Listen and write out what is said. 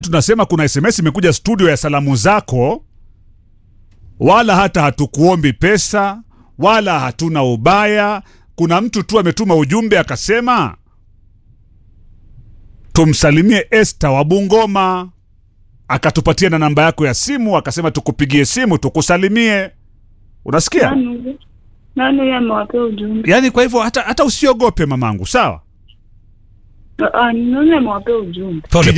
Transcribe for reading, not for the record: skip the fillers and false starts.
Tunasema kuna SMS imekuja studio ya salamu zako, wala hata hatukuombi pesa, wala hatuna ubaya. Kuna mtu tu ametuma ujumbe akasema tumsalimie Esther wa Bungoma, akatupatia na namba yako ya simu, akasema tukupigie simu tukusalimie. Unasikia? Nani amewapea ujumbe? Yaani kwa hivyo hata usiogope mamangu, sawa? Nani amewapea ujumbe?